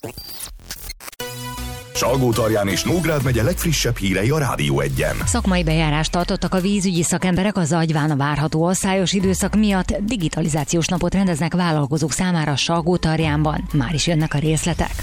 Salgótarján és Nógrád megye legfrissebb hírei a Rádió Egyen. Szakmai bejárást tartottak a vízügyi szakemberek a Zagyván a várható asszályos időszak miatt. Digitalizációs napot rendeznek vállalkozók számára Salgótarjánban. Már is jönnek a részletek.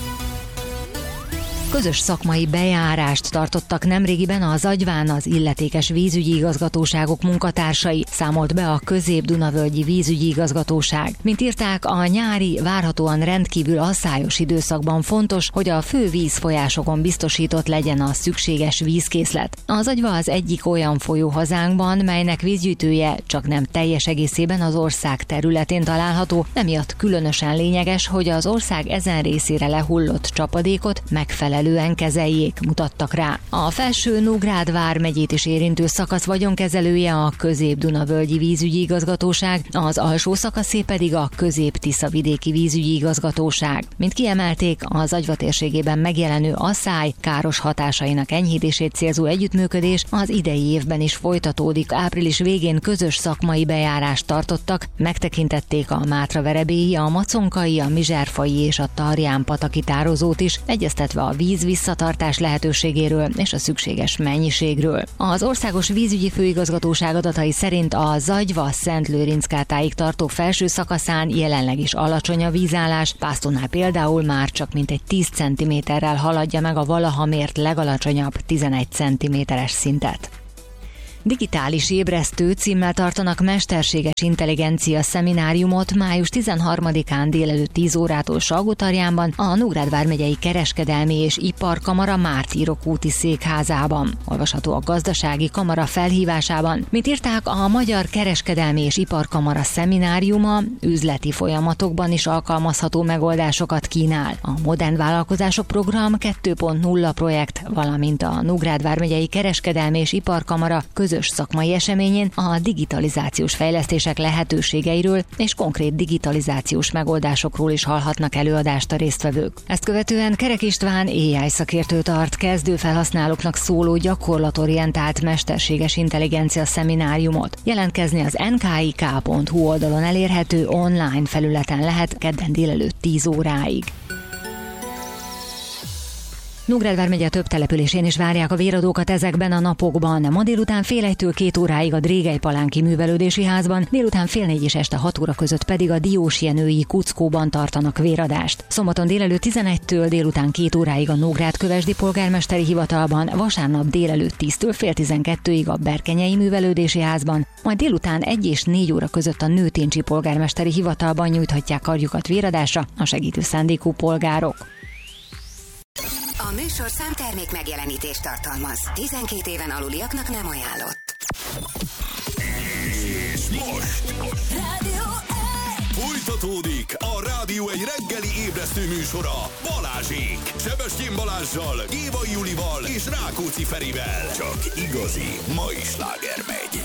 Közös szakmai bejárást tartottak nemrégiben a Zagyván az illetékes vízügyi igazgatóságok munkatársai, számolt be a Közép-Dunavölgyi vízügyi igazgatóság. Mint írták, a nyári, várhatóan rendkívül asszályos időszakban fontos, hogy a fő vízfolyásokon biztosított legyen a szükséges vízkészlet. A Zagyva az egyik olyan folyó hazánkban, melynek vízgyűjtője csak nem teljes egészében az ország területén található, emiatt különösen lényeges, hogy az ország ezen részére lehullott csapadékot megfelelően kezeljék, mutattak rá. A Felső Nógrád vármegyét is érintő szakasz vagyonkezelője a Közép-Dunavölgyi vízügyi igazgatóság, az alsó szakaszé pedig a Közép-Tiszavidéki vízügyi igazgatóság. Mint kiemelték, a Zagyva térségében megjelenő asszály káros hatásainak enyhítését célzó együttműködés az idei évben is folytatódik. Április végén közös szakmai bejárást tartottak, megtekintették a Mátraverebélyi, a Maconkai, a Mizserfai és a Tarján-pataki tározót is, egyeztetve a víz visszatartás lehetőségéről és a szükséges mennyiségről. Az Országos Vízügyi Főigazgatóság adatai szerint a Zagyva-Szentlőrinckátáig tartó felső szakaszán jelenleg is alacsony a vízállás, Pásztónál például már csak mintegy 10 cm-rel haladja meg a valaha mért legalacsonyabb 11 cm-es szintet. Digitális ébresztő címmel tartanak mesterséges intelligencia szemináriumot május 13-án délelőtt 10 órától Salgótarjánban a Nógrád vármegyei Kereskedelmi és Iparkamara Mártírok úti székházában. Olvasható a Gazdasági Kamara felhívásában. Mint írták, a Magyar Kereskedelmi és Iparkamara szemináriuma üzleti folyamatokban is alkalmazható megoldásokat kínál. A Modern Vállalkozások Program 2.0 projekt, valamint a Nógrád vármegyei Kereskedelmi és Iparkamara közös szakmai eseményén a digitalizációs fejlesztések lehetőségeiről és konkrét digitalizációs megoldásokról is hallhatnak előadást a résztvevők. Ezt követően Kerek István AI szakértő tart kezdő felhasználóknak szóló gyakorlatorientált mesterséges intelligencia szemináriumot. Jelentkezni az nkik.hu oldalon elérhető online felületen lehet kedden délelőtt 10 óráig. Nógrád vármegye több településén is várják a véradókat ezekben a napokban. Ma délután fél 1-től 2 óráig a Drégely-Palánki Művelődési Házban, délután fél 4 és este 6 óra között pedig a Diósjenői Kuckóban tartanak véradást. Szombaton délelőtt 11-től délután 2 óráig a Nógrád-Kövesdi Polgármesteri Hivatalban, vasárnap délelőtt 10-től fél 12-ig a Berkenyei Művelődési Házban, majd délután 1 és 4 óra között a Nőténcsi Polgármesteri Hivatalban nyújthatják karjukat véradásra a segítő szándékú polgárok. A műsor számtermék megjelenítést tartalmaz. 12 éven aluliaknak nem ajánlott. És most Rádió folytatódik a Rádió egy reggeli ébresztő műsora Balázsék. Sebestyén Balázssal, Gévai Julival és Rákóczi Ferivel. Csak igazi mai sláger megy.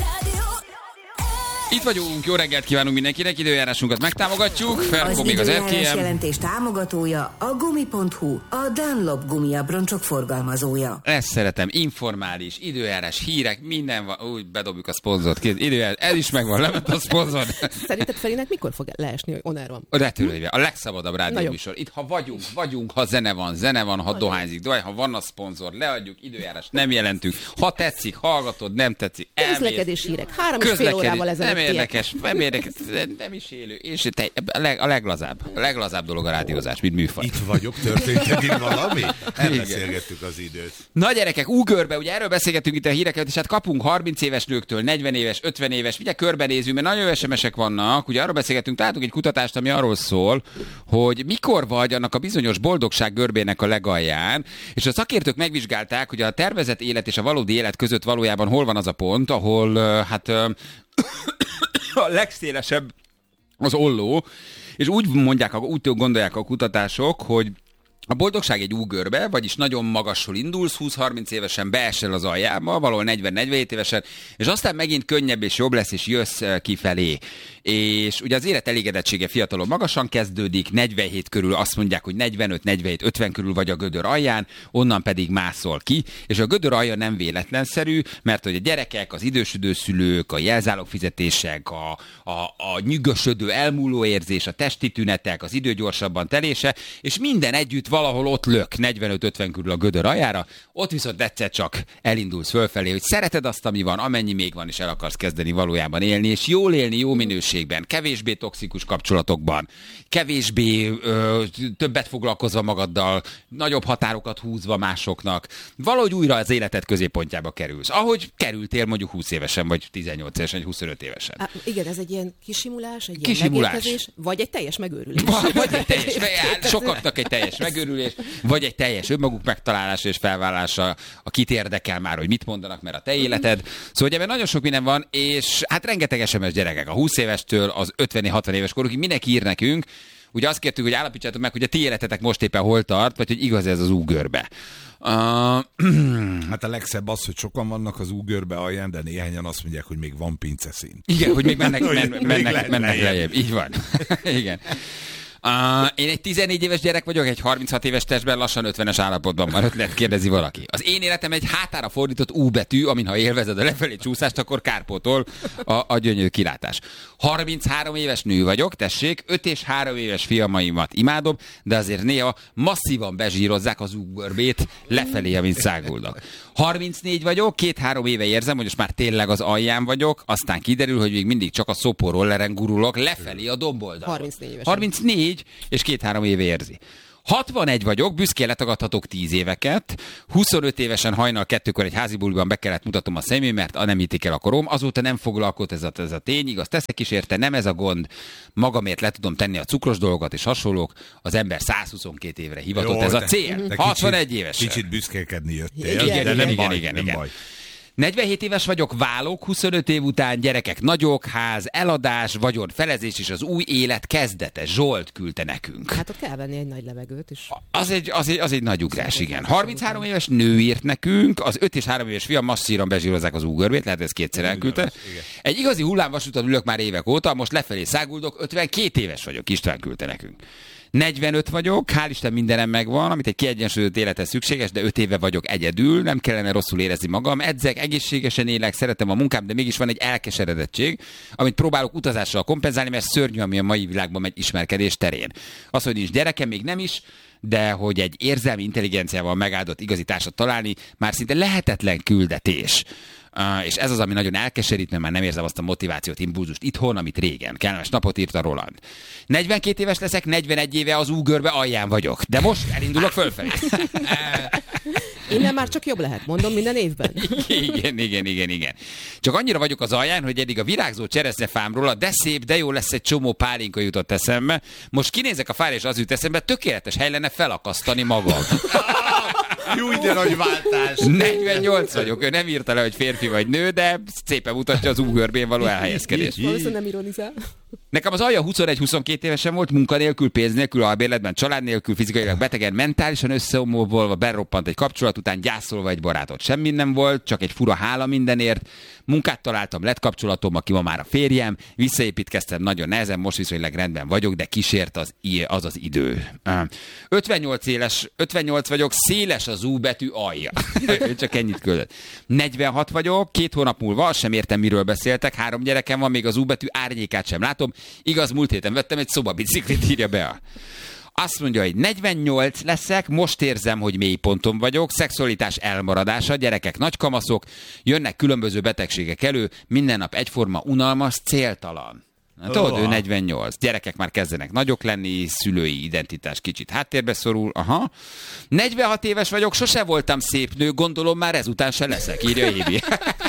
Itt vagyunk, jó reggelt kívánunk mindenkinek, időjárásunkat megtámogatjuk, Ferko még az időjárás RKM. jelentés támogatója a gumi.hu, a Dunlop gumiabroncsok forgalmazója. Ezt szeretem, informális, időjárás, hírek, minden van, úgy bedobjuk a szponzort, időjárás, ez is megvan, lement a szponzor. Szerinted Ferinek mikor fog leesni, hogy on air van? Retülőjével, a legszabadabb rádióműsor. Itt ha vagyunk, ha zene van, ha dohányzik, ha van a szponzor, leadjuk, időjárás, nem jelentünk. Ha tetszik, hallgatod, nem tetszik, elmész. Közlekedés hírek, 3,5 órával ezelőtt. Nem érdekes, nem is élő. És a leglazább dolog a rádiózás, mint műfaj. Itt vagyok, történt itt valami? Elbeszélgettük az időt. Na gyerekek, úgörbe, ugye erről beszélgettünk itt a híreket, és hát kapunk 30 éves nőktől, 40 éves, 50 éves, ugye körbenézünk, mert nagyon SMS-ek vannak, ugye arról beszélgettünk, találtunk egy kutatást, ami arról szól, hogy mikor vagy annak a bizonyos boldogság görbének a legalján, és a szakértők megvizsgálták, hogy a tervezett élet és a valódi élet között valójában hol van az a pont, ahol a legszélesebb az olló, és úgy gondolják a kutatások, hogy A boldogság egy úgörbe, vagyis nagyon magasról indulsz, 20-30 évesen beesel az aljába, valahol 40-47 évesen, és aztán megint könnyebb és jobb lesz, és jössz kifelé. És ugye az élet elégedettsége fiatalon magasan kezdődik, 47 körül azt mondják, hogy 45-47-50 körül vagy a gödör alján, onnan pedig mászol ki, és a gödör alja nem véletlenszerű, mert hogy a gyerekek, az idősödő szülők, a jelzálogfizetések, a nyűgösödő elmúló érzés, a testi tünetek, az idő gyorsabban telése, és minden együtt valahol ott lök 45-50 körül a gödör aljára, ott viszont egyszer csak elindulsz fölfelé, hogy szereted azt, ami van, amennyi még van, és el akarsz kezdeni valójában élni, és jól élni, jó minőségben, kevésbé toxikus kapcsolatokban, kevésbé többet foglalkozva magaddal, nagyobb határokat húzva másoknak, valahogy újra az életed középpontjába kerülsz. Ahogy kerültél mondjuk 20 évesen, vagy 18 évesen, vagy 25 évesen. Igen, ez egy ilyen kisimulás, egy ilyen megérkezés, vagy egy teljes megőrülés. Vagy egy teljes, sokaknak egy teljes megőrülés, vagy egy teljes önmaguk megtalálása és felvállása, akit érdekel már, hogy mit mondanak, mert a te életed. Szóval ebben nagyon sok minden van, és hát rengeteg SMS gyerekek, a 20 évestől az 50-60 éves korukig mindenki ír nekünk. Ugye azt kértük, hogy állapítsátok meg, hogy a ti életetek most éppen hol tart, vagy hogy igaz ez az úgörbe. Hát a legszebb az, hogy sokan vannak az úgörbe alján, de néhányan azt mondják, hogy még van pinceszint. Igen, hogy még mennek lejjebb. Így van. Igen. Én egy 14 éves gyerek vagyok, egy 36 éves testben, lassan 50-es állapotban van, lehet kérdezi valaki. Az én életem egy hátára fordított U betű, amin ha élvezed a lefelé csúszást, akkor kárpótol a gyönyörű kilátás. 33 éves nő vagyok, tessék, 5 és 3 éves fiamaimat imádom, de azért néha masszívan bezsírozzák az úgörbét lefelé, amint száguldok. 34 vagyok, 2-3 éve érzem, hogy most már tényleg az alján vagyok, aztán kiderül, hogy még mindig csak a szopórolleren gurulok lefelé a domboldalon. 34 éves. 34 és 2-3 éve érzi. 61 vagyok, büszkén letagadhatok 10 éveket. 25 évesen hajnal 2-kor egy házi buliban be kellett mutatnom a személy, mert nem hitték el a korom. Azóta nem foglalkozott ez a tény, igaz, teszek is érte, nem ez a gond. Magamért le tudom tenni a cukros dolgokat és hasonlók. Az ember 122 évre hivatott, ez a cél. 61 évesen. Kicsit büszkélkedni jöttél. Igen. Baj. 47 éves vagyok, válok, 25 év után, gyerekek nagyok, ház, eladás, vagyon, felezés és az új élet kezdete. Zsolt küldte nekünk. Hát ott kell venni egy nagy levegőt is. Az egy nagy ugrás, igen. 33 éves nő írt nekünk, az 5 és 3 éves fiam masszíran bezsírozzák az úgörbét, lehet ez kétszer elküldte. Egy igazi hullámvasúton ülök már évek óta, most lefelé száguldok, 52 éves vagyok, István küldte nekünk. 45 vagyok, hál' Isten mindenem megvan, amit egy kiegyensúlyozott élethez szükséges, de 5 éve vagyok egyedül, nem kellene rosszul érezni magam, edzek, egészségesen élek, szeretem a munkám, de mégis van egy elkeseredettség, amit próbálok utazással kompenzálni, mert szörnyű, ami a mai világban megy ismerkedés terén. Az, hogy nincs gyerekem, még nem is, de hogy egy érzelmi intelligenciával megáldott igazi társat találni, már szinte lehetetlen küldetés. És ez az, ami nagyon elkeserít, mert már nem érzem azt a motivációt, impulzust itthon, amit régen. Kellemes napot írt a Roland. 42 éves leszek, 41 éve az úgörbe alján vagyok, de most elindulok fölfelé. Innen már csak jobb lehet, mondom, minden évben. Igen. Csak annyira vagyok az alján, hogy eddig a virágzó cseresznyefámról a de szép, de jó lesz egy csomó pálinka jutott eszembe. Most kinézek a fára, és az jut eszembe, tökéletes hely lenne felakasztani magam. Jó, de nagy váltás. 48 vagyok, ő nem írta le, hogy férfi vagy nő, de szépen mutatja az úgörbén való elhelyezkedést. Valószínűleg nem ironizál. Nekem az alja 21-22 évesen volt, munkanélkül, pénz nélkül, albérletben, család nélkül, fizikailag betegen, mentálisan összeomolva, beroppant egy kapcsolat után, gyászolva egy barátot. Semmi nem volt, csak egy fura hála mindenért. Munkát találtam, lett kapcsolatom, aki ma már a férjem, visszaépítkeztem nagyon nehezen, most viszonylag rendben vagyok, de kísért az idő. 58 vagyok, széles az U betű alja. Csak ennyit küldött. 46 vagyok, 2 hónap múlva, azt sem értem, miről beszéltek, 3 gyerekem van, még az U betű árnyékát sem látom. Igaz, múlt héten vettem egy szobabiciklit, írja be. Azt mondja, hogy 48 leszek, most érzem, hogy mélyponton vagyok, szexualitás elmaradása, gyerekek nagykamaszok, jönnek különböző betegségek elő, minden nap egyforma, unalmas, céltalan. Tudod, ő 48. Gyerekek már kezdenek nagyok lenni, szülői identitás kicsit háttérbe szorul. 46 éves vagyok, sose voltam szép nő, gondolom már ezután se leszek, írja Évi.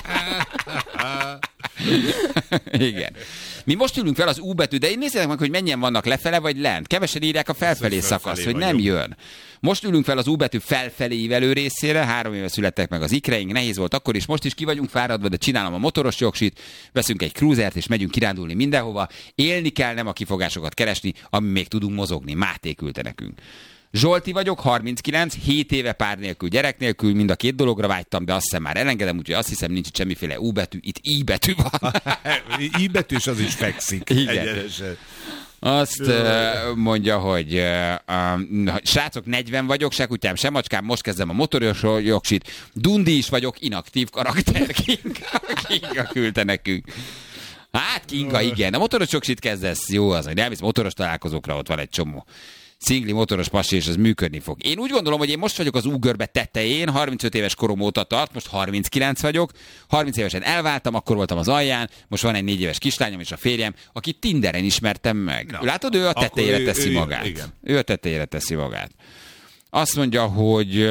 Igen. Mi most ülünk fel az U betű, de én nézzétek meg, hogy mennyien vannak lefele vagy lent. Kevesen írják a felfelé szakaszt, hogy nem jön. Most ülünk fel az U betű felfelé ívelő részére, 3 éve születtek meg az ikreink, nehéz volt akkor is, most is ki vagyunk fáradva, de csinálom a motoros jogsit, veszünk egy cruisert és megyünk kirándulni mindenhova. Élni kell, nem a kifogásokat keresni, ami még tudunk mozogni. Máté küldte nekünk. Zsolti vagyok, 39, 7 éve pár nélkül, gyerek nélkül, mind a két dologra vágytam, de azt hiszem már elengedem, úgyhogy azt hiszem nincs itt semmiféle U betű, itt I betű van. I betű, és az is fekszik. Egyenesen. Azt mondja, hogy srácok, 40 vagyok, se kutyám, se macskám, most kezdem a motoros jogsit, Dundi is vagyok, inaktív karakter. Kinga küldte nekünk. Hát Kinga, igen. A motoros jogsit kezdesz, jó az, hogy elmész motoros találkozókra, ott van egy csomó szingli motoros pasi, és az működni fog. Én úgy gondolom, hogy én most vagyok az Ugörbe tetején, 35 éves korom óta tart, most 39 vagyok, 30 évesen elváltam, akkor voltam az alján, most van egy 4 éves kislányom és a férjem, akit Tinderen ismertem meg. Na, látod, ő a tetejére teszi magát. Igen. Ő a tetejére teszi magát. Azt mondja, hogy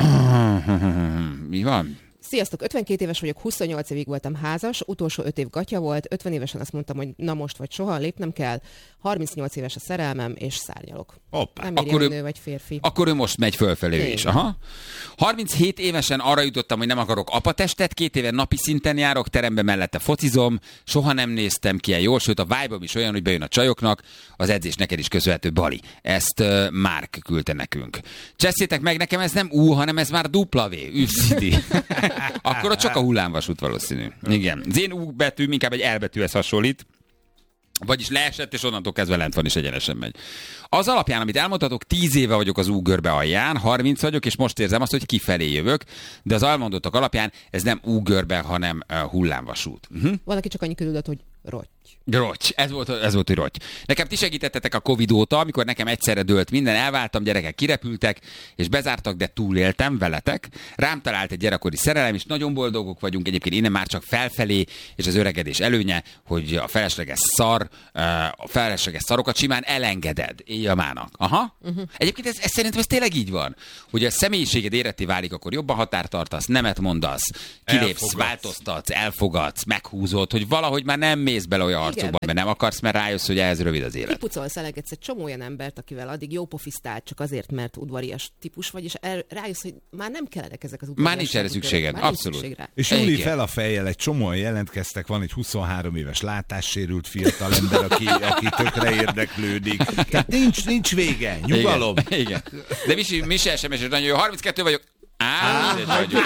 mi van? Sziasztok, 52 éves vagyok, 28 évig voltam házas, utolsó 5 év gatya volt, 50 évesen azt mondtam, hogy na most vagy soha, lépnem kell, 38 éves a szerelmem, és szárnyalok. Hoppá. Nem írja, hogy nő vagy férfi. Akkor ő most megy fölfelé is. Aha. 37 évesen arra jutottam, hogy nem akarok apatestet, 2 éve napi szinten járok, terembe mellette focizom, soha nem néztem ki ilyen jól, sőt a vibe-om is olyan, hogy bejön a csajoknak, az edzés neked is köszönhető, Bali. Ezt Márk küldte nekünk. Cseszétek meg, nekem ez nem U, hanem ez már W, üvszidi. Akkor ott csak a hullámvasút valószínű. Igen. Az én U betű inkább egy L betűhez hasonlít. Vagyis leesett, és onnantól kezdve lent van, és egyenesen megy. Az alapján, amit elmondhatok, 10 éve vagyok az U-görbe alján, 30 vagyok, és most érzem azt, hogy kifelé jövök, de az elmondottak alapján ez nem U-görbe, hanem hullámvasút. Valaki csak annyi küldött, hogy rotty. Rotty. Ez volt, hogy rotty. Nekem ti segítettetek a Covid óta, amikor nekem egyszerre dőlt minden, elváltam, gyerekek kirepültek, és bezártak, de túléltem veletek. Rám talált egy gyerekkori szerelem, és nagyon boldogok vagyunk. Egyébként innen már csak felfelé, és az öregedés előnye, hogy a felesleges szarokat simán elengeded éjjamának. Aha. Egyébként ez szerintem ez tényleg így van, hogy a személyiséged éretté válik, akkor jobban határtartasz, nemet mondasz, kilépsz, változtatsz, elfogadsz, meghúzod, hogy valahogy már nem mész bele olyan arcokba, mert nem akarsz, mert rájössz, hogy ehhez rövid az élet. Kipucolsz, elegedsz egy csomó olyan embert, akivel addig jó pofisztál, csak azért, mert udvarias típus vagy, és rájössz, hogy már nem kellenek ezek az udvarias. Már nincs erre szükséged, abszolút. És Júli fel a fejjel, egy csomóan jelentkeztek, van egy 23 éves látássérült fiatal ember, aki tökre érdeklődik. Tehát nincs vége, nyugalom. Igen. De Mise SMS-es nagyon jó, 32 vagyok. Vagyok.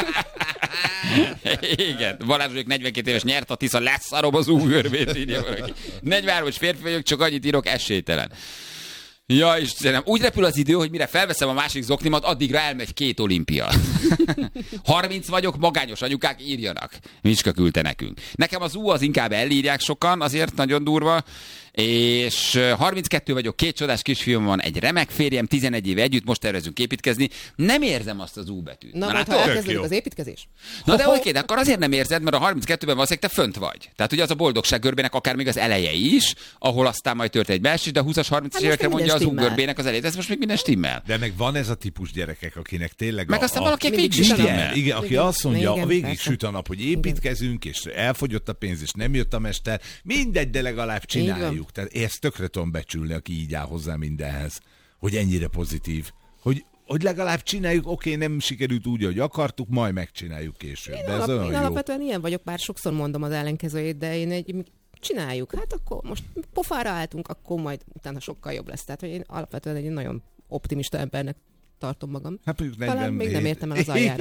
Igen, Balázs vagyok, 42 éves, nyert a Tisza, leszarom az U-görbét, írja valaki. 43-as férfi vagyok, csak annyit írok, esélytelen. Ja, Istenem, úgy repül az idő, hogy mire felveszem a másik zoknimat, addigra elmegy 2 olimpia. 30 vagyok, magányos anyukák, írjanak. Micska küldte nekünk. Nekem az U az inkább elírják sokan, azért nagyon durva. És 32 vagyok, 2 csodás kisfiúm van, egy remek férjem, 11 éve együtt, most tervezünk építkezni. Nem érzem azt az U betűt. Na majd, ha elkezdődik az építkezés? Na de oké, de akkor azért nem érzed, mert a 32-ben valószínűleg te fönt vagy. Tehát ugye az a boldogság görbének akár még az eleje is, ahol aztán majd történt egy beesés, de a 20-as, 30-as évekre mondja az U görbének az elejét. Ez most még minden stimmel. De meg van ez a típus gyerekek, akinek tényleg meg aztán valaki végig stimmel. Igen, aki azt mondja, végig süt a nap, hogy építkezünk, és elfogyott a pénz, és nem jött a mester, mindegy, de legalább csináljuk. Tehát ezt tökre tudom becsülni, aki így áll hozzá mindenhez, hogy ennyire pozitív. Hogy legalább csináljuk, oké, nem sikerült úgy, hogy akartuk, majd megcsináljuk később. De ez olyan jó. Alapvetően ilyen vagyok, bár sokszor mondom az ellenkezőjét, de én csináljuk. Hát akkor most pofára álltunk, akkor majd utána sokkal jobb lesz. Tehát, hogy én alapvetően egy nagyon optimista embernek tartom magam. Hát talán még nem értem el az aljára.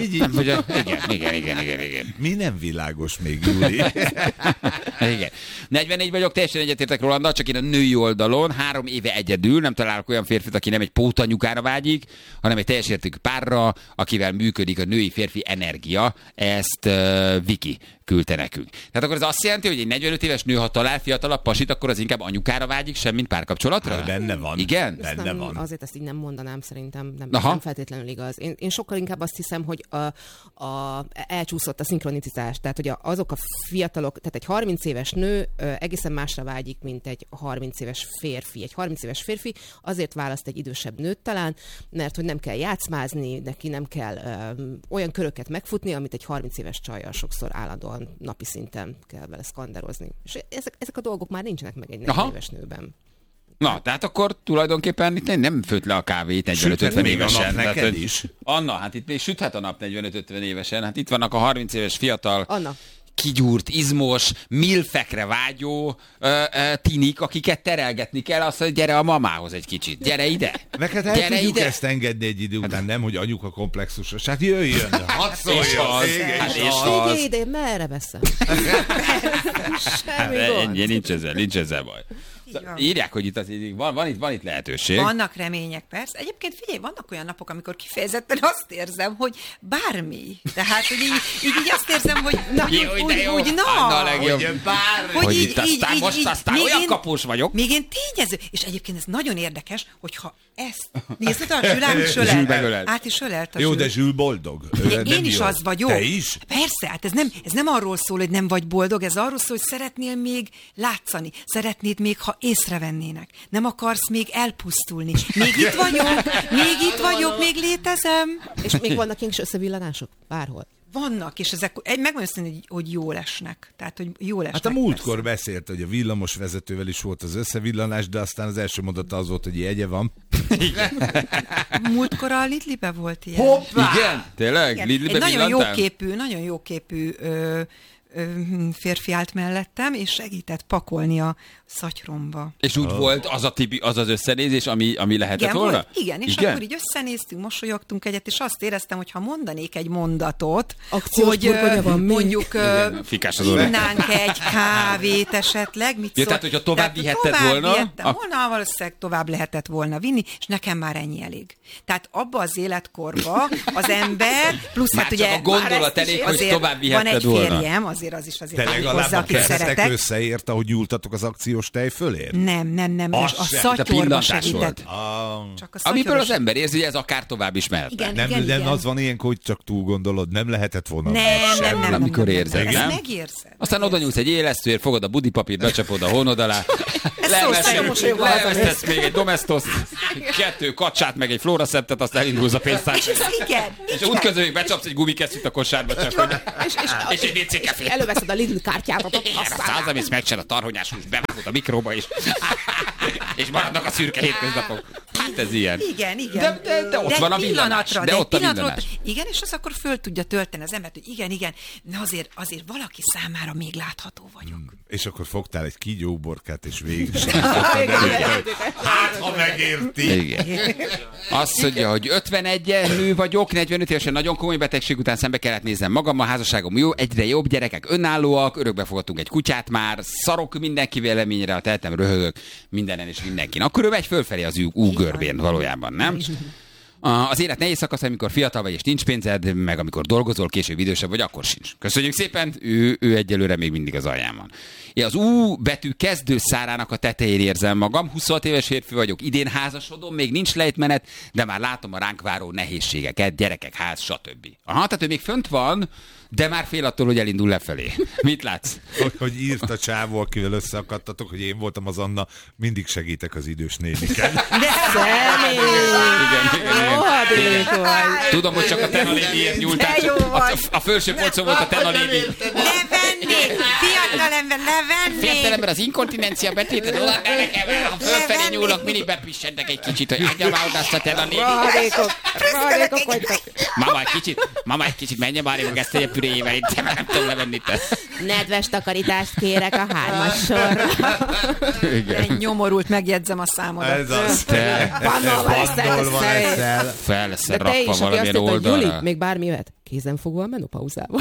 Igen. Mi nem világos még, Júli? Igen. 44 vagyok, teljesen egyetértek Rolanda, csak én a női oldalon 3 éve egyedül, nem találok olyan férfit, aki nem egy pótanyukára vágyik, hanem egy teljes értékű párra, akivel működik a női-férfi energia. Ezt Viki küldte nekünk. Tehát akkor ez azt jelenti, hogy egy 45 éves nő, ha talál fiatalabb pasit, akkor az inkább anyukára vágyik, semmint párkapcsolatra? Hát, benne van. Igen? Benne van. Azért ezt így nem mondanám, szerintem nem feltétlenül igaz. Én sokkal inkább azt hiszem, hogy elcsúszott a szinkronicitás. Tehát, hogy azok a fiatalok, tehát egy 30 éves nő egészen másra vágyik, mint egy 30 éves férfi. Egy 30 éves férfi azért választ egy idősebb nőt talán, mert hogy nem kell játszmázni, neki nem kell olyan köröket megfutni, amit egy 30 éves csajjal sokszor állandóan napi szinten kell vele szkanderozni. És ezek a dolgok már nincsenek meg egy 40 éves nőben. Na, tehát akkor tulajdonképpen itt nem főtt le a kávét 45-50 évesen. Neked is. Anna, hát itt még süthet a nap 45-50 évesen. Hát itt vannak a 30 éves fiatal kigyúrt, izmos, milfekre vágyó tinik, akiket terelgetni kell, azt mondja, gyere a mamához egy kicsit, gyere ide. Meg hát el tudjuk ezt engedni egy idő után, nem, hogy anyuka komplexusos. Hát jöjjön, hadd szóljon. És idén merre beszél? Semmi gond. Nincs ezzel baj. Írják, hogy itt van itt lehetőség. Vannak remények, persze. Egyébként figyelj, vannak olyan napok, amikor kifejezetten azt érzem, hogy bármi. Tehát, hogy így azt érzem, hogy aztán olyan kapós vagyok. Még én tényező. És egyébként ez nagyon érdekes, hogyha ezt nézd, a Zsülám is ölelt. Át is ölelt a Zsül. Jó, de Zsül boldog. Én is az vagyok. Te is? Persze, hát ez nem arról szól, hogy nem vagy boldog, ez arról szól, hogy szeretnél még látszani. Szeretnéd még, ha észrevennének. Nem akarsz még elpusztulni. Még itt vagyok, még létezem. És még vannak ilyen összevillanások? Bárhol. Vannak, és ezek megmondom őszintén, hogy jól esnek. Tehát, hogy jól esnek. Hát a múltkor beszélt, hogy a villamos vezetővel is volt az összevillanás, de aztán az első mondata az volt, hogy jegye van. Múltkor a Lidlibe volt ilyen. Hoppá! Igen? Tényleg? Igen. Lidlibe egy nagyon jóképű férfi állt mellettem, és segített pakolni a szatyromba. És úgy volt az az összenézés, ami lehetett volna? Igen, és akkor így összenéztünk, mosolyogtunk egyet, és azt éreztem, hogy ha mondanék egy mondatot, hogy mondjuk innánk egy kávét esetleg, mit szól? Tehát, hogyha tovább vihetted volna? Volna, valószínűleg tovább lehetett volna vinni, és nekem már ennyi elég. Tehát abba az életkorba az ember, plusz már hát ugye a gondolat elég, hogy tovább vihetted volna. Van egy férjem, azért az is azért legalább a keretek összeért, ahogy nyúltatok az akciós tejfölért? Nem. A szatyorba segített. Amiből az ember érzi, hogy ez akár tovább is mehet. Igen. Az van ilyenkor, hogy csak túl gondolod, nem lehetett volna. Nem. Amikor érzed, nem? Ezt megérzed. Aztán oda nyúlsz egy élesztőért, fogod a budipapírt, becsapod a hónod alá, levesztesz még egy domestoszt, 2 kacsát, meg egy flóraszeptet, azt elindulsz a pénztárcára. És útközben még becsapsz egy gumikesztyűt a kosárba, csak és egy WC kefét. Előveszed a Lidl kártyádat. Aztán mész megcsinál a tarhonyás húst, bevágod a mikróba, és maradnak a szürke hétköznapok. Hát ez ilyen. Igen. De ott van a villanás. De ott a villanás. Igen, és az akkor föl tudja tölteni az embert, hogy igen, de azért valaki számára még látható vagyok. És akkor fogtál egy kígyóborkát, és végig hát, ha megérti. Igen. Azt mondja, hogy 51 nő vagyok, 45 évesen nagyon komoly betegség után szembe kellett néznem magam, a házasságom jó, egyre jobb, gyerekek önállóak, örökbe fogadtunk egy kutyát már, szarok mindenki véleményre, a tehetem röhögök mindenen és mindenkin. Akkor ő megy fölfelé az U-görbén valójában, nem? Az élet nehéz szakasz, amikor fiatal vagy és nincs pénzed, meg amikor dolgozol, később idősebb vagy, akkor sincs. Köszönjük szépen, ő egyelőre még mindig az alján van. Én az U betű kezdőszárának a tetején érzem magam, 26 éves férfi vagyok, idén házasodom, még nincs lejtmenet, de már látom a ránk váró nehézségeket, gyerekek, ház, stb. Aha, tehát ő még fönt van, de már fél attól, hogy elindul lefelé. Mit látsz? Hogy írt a csávó, akivel összeakadtatok, hogy én voltam az Anna, mindig segítek az idős néniken. De személy! Igen. Tudom, hogy csak a tenaléviért nyúltál. A felső polcon volt a tenalévi. Levenni! Fiatalember, levenni! Fiatalember, az inkontinencia betéted, oda ha fölfelé nyúlok, mindig bepissentek egy kicsit, hogy adja már oda azt a tenalévi. Rohadékok vagytok. Mama, egy kicsit menjen már meg ezt egy püréjével, itt nem tudom levenni te. Nedves takarítást kérek a 3-as sorra. Egy nyomorult, megjegyzem a számodat. Ez az. Bandolva leszel. Fel leszel rakva valamilyen oldalra. Juli, még bármi jöhet? Kézenfogva a menopauzába.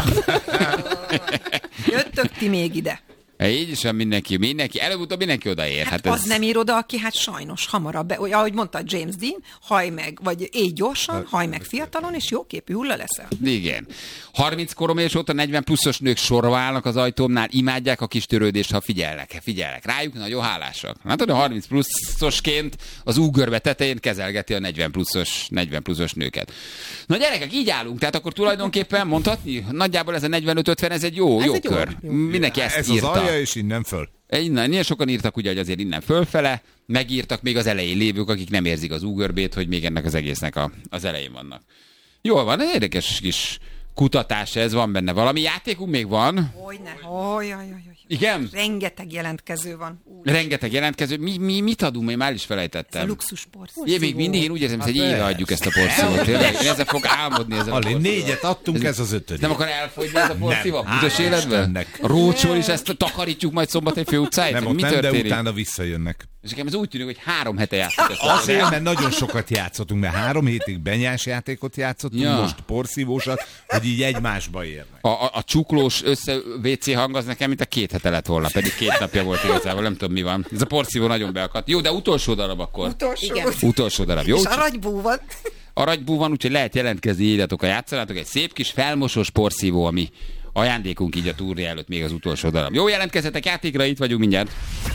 Jöttök ti még ide. Így is van mindenki, előbb-utóbb mindenki odaér. Hát az nem ír oda, aki hát sajnos hamarabb, ahogy mondta James Dean, haj meg, vagy égy gyorsan, haj meg fiatalon, és jóképű hulla leszel. Igen. 30 korom óta 40 pluszos nők sorba állnak az ajtómnál, imádják a kis törődést, ha figyelek rájuk, nagyon hálásak. Hát a 30 pluszosként az U-görbe tetején kezelgeti a 40 pluszos nőket. Na gyerekek, így állunk, tehát akkor tulajdonképpen mondhatni, nagyjából ez a 45-50, ez egy jó kör. Mindenki ezt írta. És innen föl. Innen sokan írtak ugye, hogy azért innen fölfele, megírtak még az elején lévők, akik nem érzik az U-görbét, hogy még ennek az egésznek az elején vannak. Jól van, érdekes kis kutatás ez, van benne. Valami játékunk még van? Hogyne. Igen? Rengeteg jelentkező van. Rengeteg jelentkező. Mit adunk? Én már is felejtettem. Ez a luxus porszívó. Én még mindig úgy érzem, hogy egy éve adjuk ezt a porszívót. Én ezzel fog álmodni. Ali, 4-et adtunk, ez az 5. Nem akar elfogyni ez a porszívó? Büdös életben? Rócsól is ezt takarítjuk majd Szombathely főutcáját? Nem, ott nem, de utána visszajönnek. És nekem ez úgy tűnik, hogy 3 hete játszottunk ezt. Azért, mert nagyon sokat játszottunk, mert 3 hétig benyás játékot játszottunk, most porszívósat, hogy így egymásba érnek. A csuklós WC hang az nekem, mint a 2 hete lett volna, pedig 2 napja volt igazából, nem tudom mi van. Ez a porszívó nagyon beakadt. Jó, de utolsó darab akkor. Utolsó darab, jó? És aranybú van. Aranybú van, úgyhogy lehet jelentkezni, írjatok a játszanátok. Egy szép kis felmosós porszívó, ami ajándékunk így a turné előtt, még az utolsó darab. Jó, jelentkezzetek játékra, itt vagyunk mindjárt.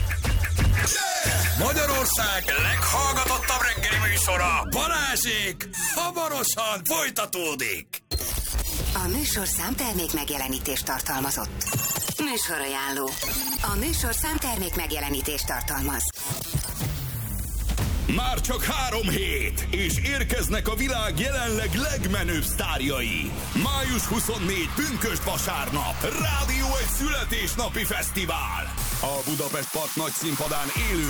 Magyarország leghallgatottabb reggeli műsora, Balázsék, hamarosan folytatódik. A műsorszám termék megjelenítést tartalmazott. Műsorajánló. A műsorszám termék megjelenítést tartalmaz. Már csak 3 hét, és érkeznek a világ jelenleg legmenőbb sztárjai. Május 24, pünkösd vasárnap, Rádió egy születésnapi fesztivál. A Budapest Park nagy színpadán élő